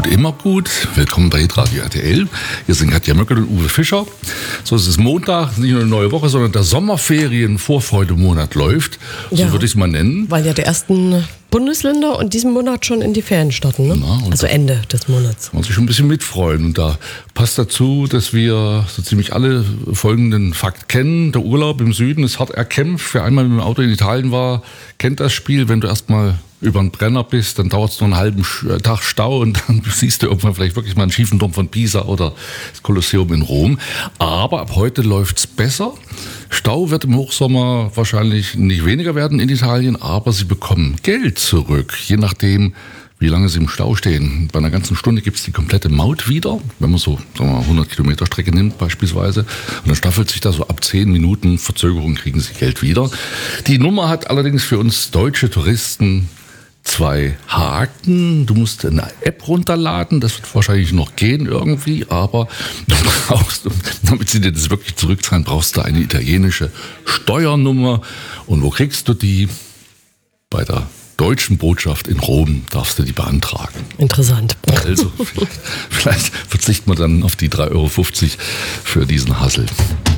immer gut. Willkommen bei Radio RTL. Hier sind Katja Möckel und Uwe Fischer. So, es ist Montag, nicht nur eine neue Woche, sondern der Sommerferien-Vorfreudemonat läuft. So würde ich es mal nennen. Weil ja die ersten Bundesländer in diesem Monat schon in die Ferien starten, ne? Also Ende des Monats. Man muss sich schon ein bisschen mitfreuen. Und da passt dazu, dass wir so ziemlich alle folgenden Fakt kennen. Der Urlaub im Süden ist hart erkämpft. Wer einmal mit dem Auto in Italien war, kennt das Spiel. Wenn du erstmal über einen Brenner bist, dann dauert es noch einen halben Tag Stau und dann siehst du irgendwann vielleicht wirklich mal einen schiefen Turm von Pisa oder das Kolosseum in Rom. Aber ab heute läuft's besser. Stau wird im Hochsommer wahrscheinlich nicht weniger werden in Italien, aber sie bekommen Geld zurück, je nachdem, wie lange sie im Stau stehen. Bei einer ganzen Stunde gibt's die komplette Maut wieder, wenn man so 100 Kilometer Strecke nimmt beispielsweise. Und dann staffelt sich da so ab 10 Minuten Verzögerung kriegen sie Geld wieder. Die Nummer hat allerdings für uns deutsche Touristen 2 Haken. Du musst eine App runterladen, das wird wahrscheinlich noch gehen irgendwie, aber du brauchst, damit sie dir das wirklich zurückzahlen, brauchst du eine italienische Steuernummer. Und wo kriegst du die? Bei der deutschen Botschaft in Rom darfst du die beantragen. Interessant. Also vielleicht verzichten wir dann auf die 3,50 € für diesen Hassel.